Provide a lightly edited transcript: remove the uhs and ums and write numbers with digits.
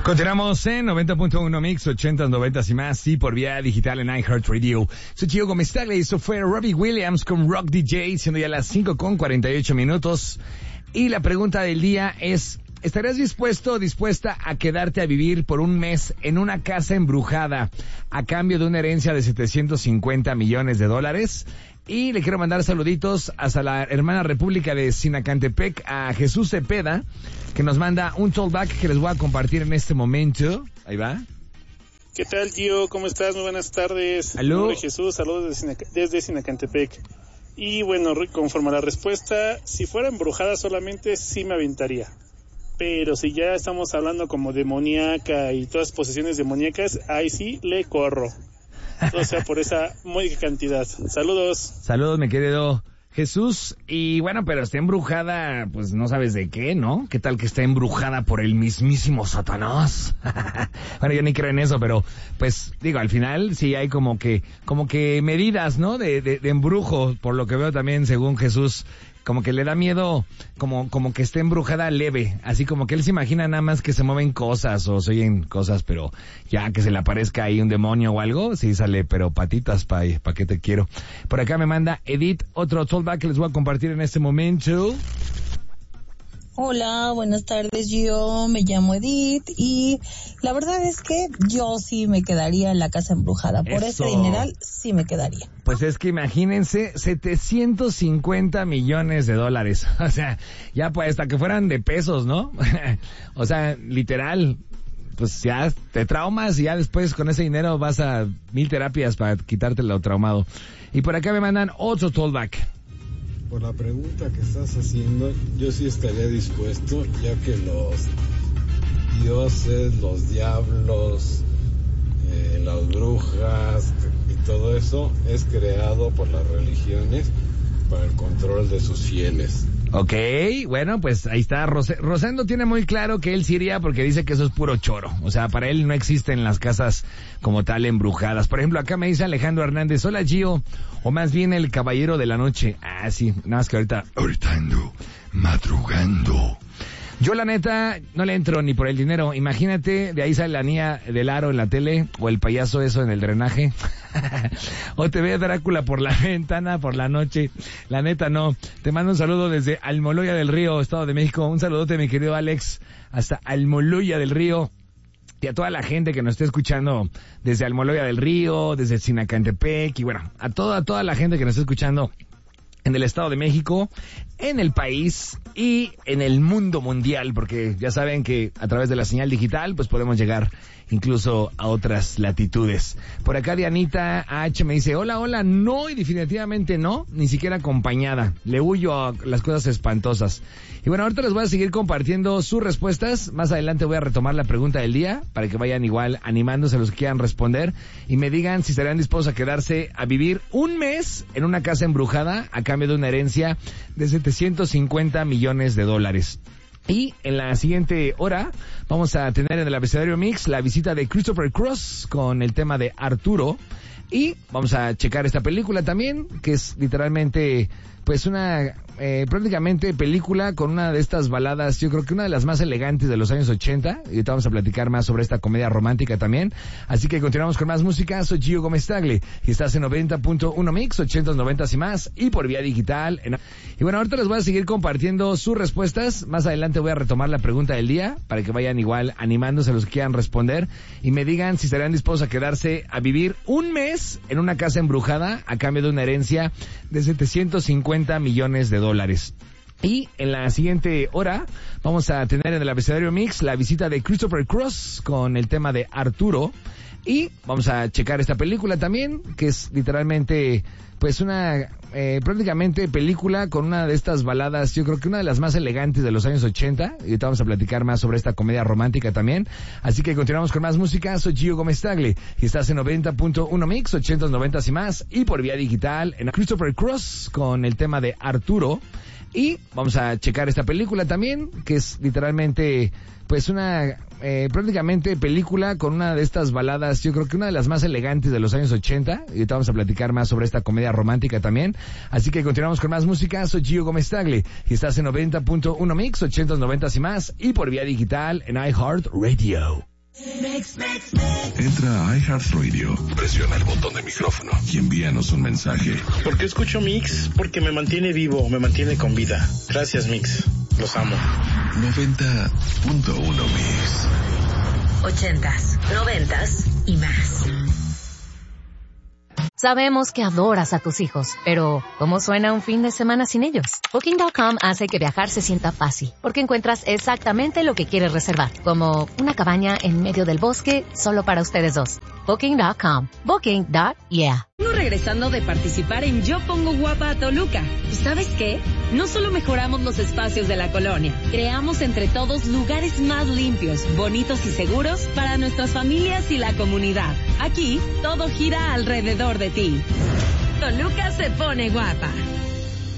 Continuamos en 90.1 Mix, 80s, 90s y más, y por vía digital en iHeartRadio. Soy Gio Gómez Tagle y eso fue Robbie Williams con Rock DJ, siendo ya las 5:48. Y la pregunta del día es, ¿estarías dispuesto o dispuesta a quedarte a vivir por un mes en una casa embrujada a cambio de una herencia de $750 millones? Y le quiero mandar saluditos hasta la hermana República de Sinacantepec, a Jesús Cepeda, que nos manda un tollback que les voy a compartir en este momento. Ahí va. ¿Qué tal, tío? ¿Cómo estás? Muy buenas tardes. ¿Aló? Mi nombre es Jesús, saludos desde Sinacantepec. Y bueno, conforme a la respuesta, si fuera embrujada solamente, sí me aventaría. Pero si ya estamos hablando como demoníaca y todas posesiones demoníacas, ahí sí le corro. O sea, por esa módica cantidad. Saludos. Saludos, mi querido Jesús. Y bueno, pero está embrujada, pues no sabes de qué, ¿no? ¿Qué tal que está embrujada por el mismísimo Satanás? Bueno, yo ni creo en eso, pero pues digo, al final sí hay como que medidas, ¿no? De embrujo, por lo que veo también según Jesús. Como que le da miedo, como que esté embrujada leve, así como que él se imagina nada más que se mueven cosas o se oyen cosas, pero ya que se le aparezca ahí un demonio o algo, sí sale, pero patitas pa' qué te quiero. Por acá me manda Edith otro tollback que les voy a compartir en este momento. Hola, buenas tardes, yo me llamo Edith y la verdad es que yo sí me quedaría en la casa embrujada. Por ese dineral sí me quedaría. Pues es que imagínense, $750 millones. O sea, ya pues hasta que fueran de pesos, ¿no? O sea, literal, pues ya te traumas y ya después con ese dinero vas a 1000 terapias para quitarte lo traumado. Y por acá me mandan otro tollback. Por la pregunta que estás haciendo, yo sí estaría dispuesto, ya que los dioses, los diablos, las brujas y todo eso es creado por las religiones para el control de sus fieles. Ok, bueno, pues ahí está. Rosendo tiene muy claro que él sí iría porque dice que eso es puro choro. O sea, para él no existen las casas como tal embrujadas. Por ejemplo, acá me dice Alejandro Hernández, hola Gio, o más bien el caballero de la noche. Ah, sí, nada más que ahorita ando madrugando. Yo la neta no le entro ni por el dinero. Imagínate, de ahí sale la niña del aro en la tele, o el payaso eso en el drenaje. O te ve Drácula por la ventana por la noche. La neta no. Te mando un saludo desde Almoloya del Río, Estado de México. Un saludote, mi querido Alex, hasta Almoloya del Río. Y a toda la gente que nos esté escuchando desde Almoloya del Río, desde Sinacantepec, y bueno, a toda la gente que nos esté escuchando en el Estado de México, en el país y en el mundo mundial, porque ya saben que a través de la señal digital pues podemos llegar incluso a otras latitudes. Por acá Dianita H me dice, hola, no, y definitivamente no, ni siquiera acompañada. Le huyo a las cosas espantosas. Y bueno, ahorita les voy a seguir compartiendo sus respuestas. Más adelante voy a retomar la pregunta del día para que vayan igual animándose los que quieran responder y me digan si estarían dispuestos a quedarse a vivir un mes en una casa embrujada a cambio de una herencia de $750 millones. Y en la siguiente hora vamos a tener en el Abecedario Mix la visita de Christopher Cross con el tema de Arturo. Y vamos a checar esta película también, que es literalmente pues una prácticamente película con una de estas baladas, yo creo que una de las más elegantes de los años 80. Y ahorita vamos a platicar más sobre esta comedia romántica también. Así que continuamos con más música. Soy Gio Gómez Tagle y estás en 90.1 Mix, 80s, 90s y más, y por vía digital. Y bueno, ahorita les voy a seguir compartiendo sus respuestas. Más adelante voy a retomar la pregunta del día para que vayan igual animándose los que quieran responder y me digan si estarían dispuestos a quedarse a vivir un mes en una casa embrujada a cambio de una herencia de $750 millones. Y en la siguiente hora vamos a tener en el Abecedario Mix la visita de Christopher Cross con el tema de Arturo. Y vamos a checar esta película también, que es literalmente pues una prácticamente película con una de estas baladas, yo creo que una de las más elegantes de los años 80. Y ahorita vamos a platicar más sobre esta comedia romántica también. Así que continuamos con más música. Soy Gio Gómez Tagle y estás en 90.1 Mix, 80s, 90s y más, y por vía digital en Christopher Cross con el tema de Arturo. Y vamos a checar esta película también, que es literalmente pues una prácticamente película con una de estas baladas, yo creo que una de las más elegantes de los años 80. Y ahorita vamos a platicar más sobre esta comedia romántica también. Así que continuamos con más música. Soy Gio Gómez Tagle y estás en 90.1 Mix, 80s, 90s y más, y por vía digital en iHeartRadio. Entra a iHeartRadio, presiona el botón de micrófono y envíanos un mensaje. ¿Por qué escucho Mix? Porque me mantiene vivo, me mantiene con vida. Gracias, Mix. Los amo. 90.1 Mix. 80s, 90s y más. Sabemos que adoras a tus hijos, pero ¿cómo suena un fin de semana sin ellos? Booking.com hace que viajar se sienta fácil, porque encuentras exactamente lo que quieres reservar, como una cabaña en medio del bosque solo para ustedes dos. Booking.com. Booking.yeah. Vengo regresando de participar en Yo Pongo Guapa a Toluca. ¿Y sabes qué? No solo mejoramos los espacios de la colonia, creamos entre todos lugares más limpios, bonitos y seguros para nuestras familias y la comunidad. Aquí, todo gira alrededor de ti. Toluca se pone guapa.